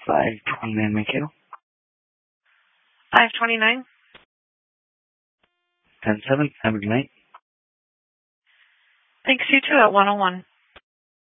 529 Mikhail. 529. 10-7. Have a good night. Thanks, you too, at 101.